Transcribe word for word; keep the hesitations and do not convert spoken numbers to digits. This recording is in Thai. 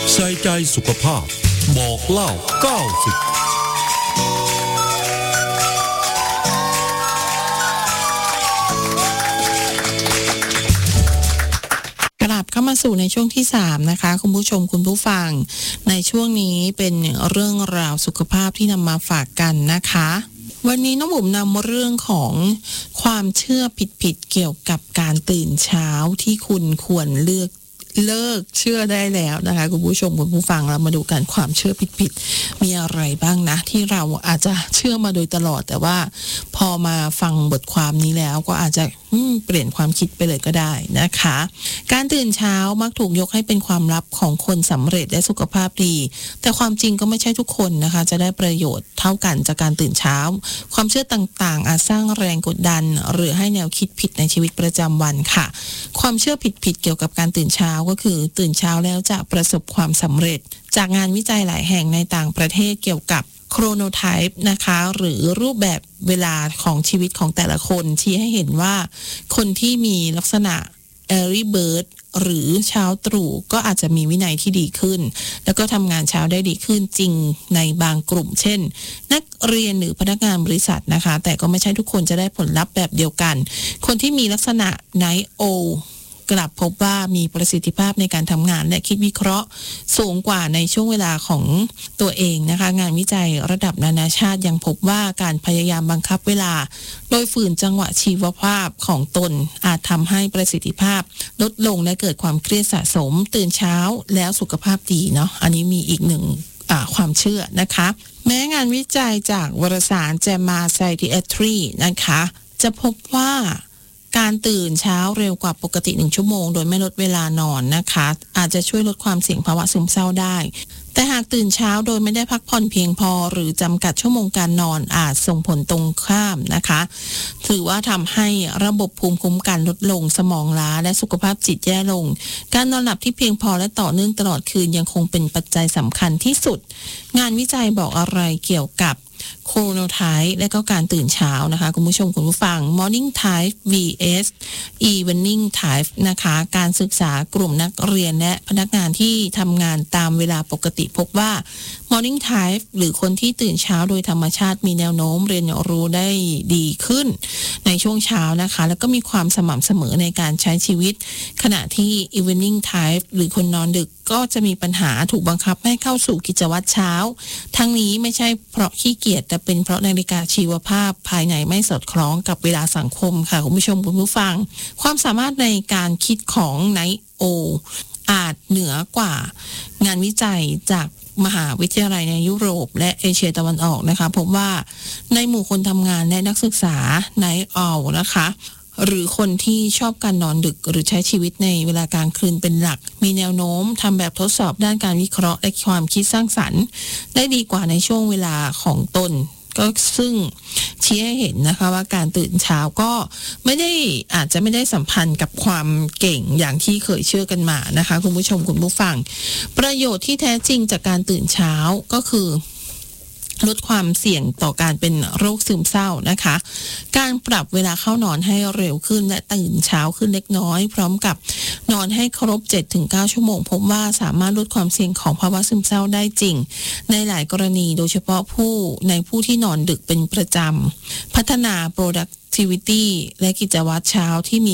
ใส่ใจสุขภาพบอกเล่าเก้าสิบกลับเข้ามาสู่ในช่วงที่สามนะคะคุณผู้ชมคุณผู้ฟังในช่วงนี้เป็นเรื่องราวสุขภาพที่นำมาฝากกันนะคะวันนี้น้องบุ๋มนำเรื่องของความเชื่อผิดๆเกี่ยวกับการตื่นเช้าที่คุณควรเลือกเลิกเชื่อได้แล้วนะคะคุณผู้ชมคุณผู้ฟังเรามาดูกันความเชื่อผิดๆมีอะไรบ้างนะที่เราอาจจะเชื่อมาโดยตลอดแต่ว่าพอมาฟังบทความนี้แล้วก็อาจจะเปลี่ยนความคิดไปเลยก็ได้นะคะการตื่นเช้ามักถูกยกให้เป็นความลับของคนสำเร็จและสุขภาพดีแต่ความจริงก็ไม่ใช่ทุกคนนะคะจะได้ประโยชน์เท่ากันจากการตื่นเช้าความเชื่อต่างๆอาจสร้างแรงกดดันหรือให้แนวคิดผิดในชีวิตประจำวันค่ะความเชื่อผิดๆเกี่ยวกับการตื่นเช้าก็คือตื่นเช้าแล้วจะประสบความสำเร็จจากงานวิจัยหลายแห่งในต่างประเทศเกี่ยวกับโครโนไทป์นะคะหรือรูปแบบเวลาของชีวิตของแต่ละคนชี้ให้เห็นว่าคนที่มีลักษณะ early bird หรือเช้าตรู่ก็อาจจะมีวินัยที่ดีขึ้นแล้วก็ทำงานเช้าได้ดีขึ้นจริงในบางกลุ่มเช่นนักเรียนหรือพนักงานบริษัทนะคะแต่ก็ไม่ใช่ทุกคนจะได้ผลลัพธ์แบบเดียวกันคนที่มีลักษณะ Night Owlกลับพบว่ามีประสิทธิภาพในการทำงานและคิดวิเคราะห์สูงกว่าในช่วงเวลาของตัวเองนะคะงานวิจัยระดับนานาชาติยังพบว่าการพยายามบังคับเวลาโดยฝืนจังหวะชีวภาพของตนอาจทำให้ประสิทธิภาพลดลงและเกิดความเครียดสะสมตื่นเช้าแล้วสุขภาพดีเนาะอันนี้มีอีกหนึ่งความเชื่อนะคะแม้งานวิจัยจากวารสาร JAMA Psychiatry นะคะจะพบว่าการตื่นเช้าเร็วกว่าปกติหนึ่งชั่วโมงโดยไม่ลดเวลานอนนะคะอาจจะช่วยลดความเสี่ยงภาวะซึมเศร้าได้แต่หากตื่นเช้าโดยไม่ได้พักผ่อนเพียงพอหรือจำกัดชั่วโมงการนอนอาจส่งผลตรงข้ามนะคะถือว่าทำให้ระบบภูมิคุ้มกันลดลงสมองล้าและสุขภาพจิตแย่ลงการนอนหลับที่เพียงพอและต่อเนื่องตลอดคืนยังคงเป็นปัจจัยสำคัญที่สุดงานวิจัยบอกอะไรเกี่ยวกับโครโนไทป์และก็การตื่นเช้านะคะคุณผู้ชมคุณผู้ฟัง Morning Type วี เอส Evening Type นะคะการศึกษากลุ่มนักเรียนและพนักงานที่ทำงานตามเวลาปกติพบว่า Morning Type หรือคนที่ตื่นเช้าโดยธรรมชาติมีแนวโน้มเรียนรู้ได้ดีขึ้นในช่วงเช้านะคะแล้วก็มีความสม่ำเสมอในการใช้ชีวิตขณะที่ Evening Type หรือคนนอนดึกก็จะมีปัญหาถูกบังคับให้เข้าสู่กิจวัตรเช้าทั้งนี้ไม่ใช่เพราะขี้เกียจแต่เป็นเพราะนาฬิกาชีวภาพภายในไม่สอดคล้องกับเวลาสังคมค่ะคุณผู้ชมคุณผู้ฟังความสามารถในการคิดของ Night Owl อาจเหนือกว่างานวิจัยจากมหาวิทยาลัยในยุโรปและเอเชียตะวันออกนะคะพบว่าในหมู่คนทำงานและนักศึกษา Night Owl นะคะหรือคนที่ชอบการนอนดึกหรือใช้ชีวิตในเวลากลางคืนเป็นหลักมีแนวโน้มทำแบบทดสอบด้านการวิเคราะห์และความคิดสร้างสรรค์ได้ดีกว่าในช่วงเวลาของตนก็ซึ่งชี้ให้เห็นนะคะว่าการตื่นเช้าก็ไม่ได้อาจจะไม่ได้สัมพันธ์กับความเก่งอย่างที่เคยเชื่อกันมานะคะคุณผู้ชมคุณผู้ฟังประโยชน์ที่แท้จริงจากการตื่นเช้าก็คือลดความเสี่ยงต่อการเป็นโรคซึมเศร้านะคะการปรับเวลาเข้านอนให้เร็วขึ้นและตื่นเช้าขึ้นเล็กน้อยพร้อมกับนอนให้ครบ เจ็ดถึงเก้า ชั่วโมงพบว่าสามารถลดความเสี่ยงของภาวะซึมเศร้าได้จริงในหลายกรณีโดยเฉพาะผู้ในผู้ที่นอนดึกเป็นประจำพัฒนา productivity และกิจวัตรเช้าที่มี